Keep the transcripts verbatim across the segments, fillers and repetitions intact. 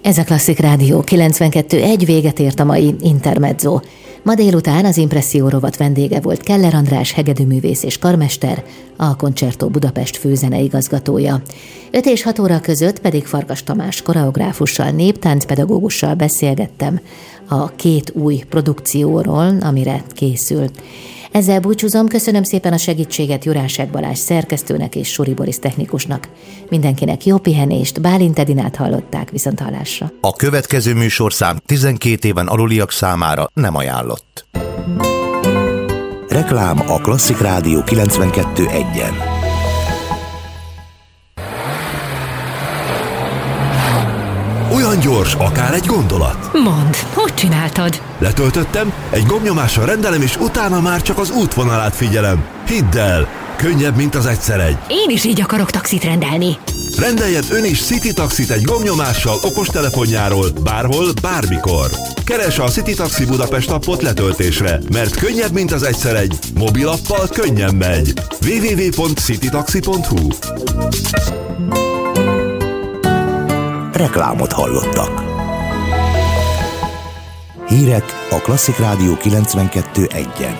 Ez a Klasszik Rádió kilencvenkettő egy, véget ért a mai Intermezzo. Ma délután az Impresszió rovat vendége volt Keller András hegedűművész és karmester, a Concerto Budapest főzeneigazgatója. öt és hat óra között pedig Farkas Tamás koreográfussal, néptáncpedagógussal beszélgettem a két új produkcióról, amire készül. Ezzel búcsúzom, köszönöm szépen a segítséget Jurásek Balázs szerkesztőnek és Suri Boris technikusnak. Mindenkinek jó pihenést, Bálint Edinát hallották, viszonthallásra. A következő műsorszám tizenkét éven aluliak számára nem ajánlott. Reklám a Klasszik Rádió kilencvenkettő egyen. Olyan gyors, akár egy gondolat. Mondd, hogy csináltad? Letöltöttem, egy gombnyomással rendelem, és utána már csak az útvonalát figyelem. Hidd el, könnyebb, mint az egyszer egy. Én is így akarok taxit rendelni. Rendeljen ön is City Taxit egy gombnyomással okostelefonjáról, bárhol, bármikor. Keresse a City Taxi Budapest appot letöltésre, mert könnyebb, mint az egyszer egy. Mobilappal könnyen megy. double-u double-u double-u pont citytaxi pont hu. Reklámot hallottak. Hírek a Klasszik Rádió kilencvenkettő egyen.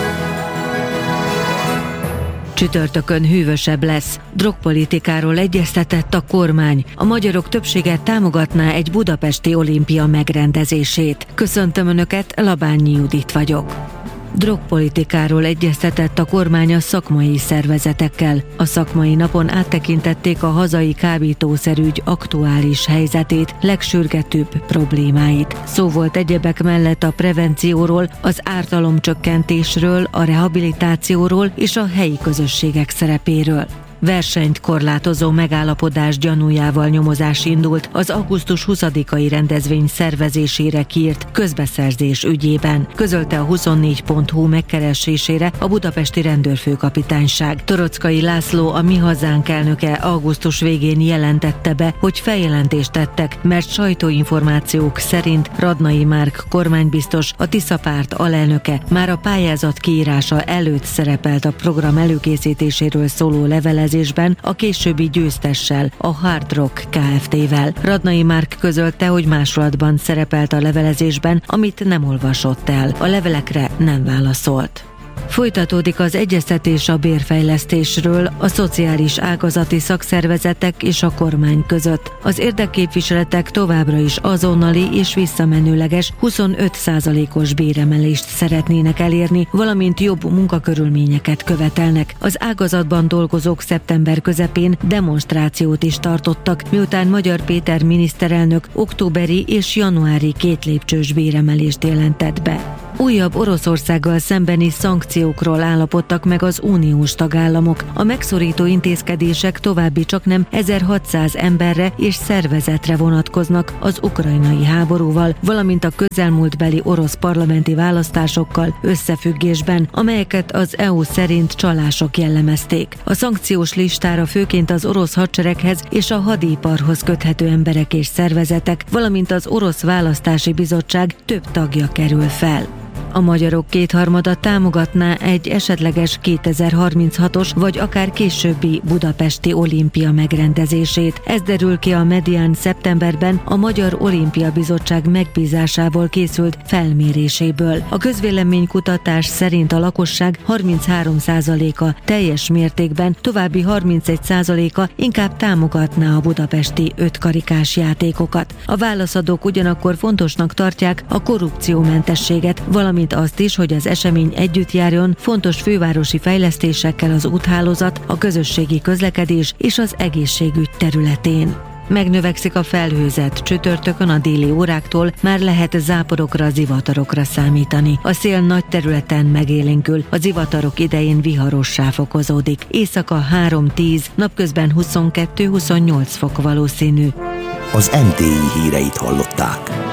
Csütörtökön hűvösebb lesz. Drogpolitikáról egyeztetett a kormány. A magyarok többsége támogatná egy budapesti olimpia megrendezését. Köszöntöm Önöket, Labányi Judit vagyok. Drogpolitikáról egyeztetett a kormány a szakmai szervezetekkel. A szakmai napon áttekintették a hazai kábítószerügy aktuális helyzetét, legsürgetőbb problémáit. Szó volt egyebek mellett a prevencióról, az ártalomcsökkentésről, a rehabilitációról és a helyi közösségek szerepéről. Versenyt korlátozó megállapodás gyanújával nyomozás indult az augusztus huszadikai rendezvény szervezésére kiírt közbeszerzés ügyében, közölte a huszonnégy pont hu megkeresésére a budapesti rendőrfőkapitányság. Torockai László, a Mi Hazánk elnöke augusztus végén jelentette be, hogy feljelentést tettek, mert sajtóinformációk szerint Radnai Márk kormánybiztos, a Tisza párt alelnöke már a pályázat kiírása előtt szerepelt a program előkészítéséről szóló levelezésben a későbbi győztessel, a Hard Rock Kft-vel. Radnai Márk közölte, hogy másolatban szerepelt a levelezésben, amit nem olvasott el. A levelekre nem válaszolt. Folytatódik az egyeztetés a bérfejlesztésről a szociális ágazati szakszervezetek és a kormány között. Az érdekképviseletek továbbra is azonnali és visszamenőleges huszonöt százalékos béremelést szeretnének elérni, valamint jobb munkakörülményeket követelnek. Az ágazatban dolgozók szeptember közepén demonstrációt is tartottak, miután Magyar Péter miniszterelnök októberi és januári két lépcsős béremelést jelentett be. Újabb Oroszországgal szembeni szankciókról állapodtak meg az uniós tagállamok. A megszorító intézkedések további csaknem ezerhatszáz emberre és szervezetre vonatkoznak az ukrajnai háborúval, valamint a közelmúltbeli orosz parlamenti választásokkal összefüggésben, amelyeket az é u szerint csalások jellemezték. A szankciós listára főként az orosz hadsereghez és a hadiparhoz köthető emberek és szervezetek, valamint az orosz választási bizottság több tagja kerül fel. A magyarok kétharmada támogatná egy esetleges kétezer-harminchatos vagy akár későbbi budapesti olimpia megrendezését. Ez derül ki a Medián szeptemberben a Magyar Olimpia Bizottság megbízásából készült felméréséből. A közvéleménykutatás szerint a lakosság harminchárom százaléka teljes mértékben, további harmincegy százaléka inkább támogatná a budapesti ötkarikás játékokat. A válaszadók ugyanakkor fontosnak tartják a korrupciómentességet, valamint azt is, hogy az esemény együtt járjon fontos fővárosi fejlesztésekkel az úthálózat, a közösségi közlekedés és az egészségügy területén. Megnövekszik a felhőzet, csütörtökön a déli óráktól már lehet záporokra, zivatarokra számítani. A szél nagy területen megélénkül, a zivatarok idején viharossá fokozódik. Éjszaka három-tíz, napközben huszonkettő-huszonnyolc fok valószínű. Az em té i híreit hallották.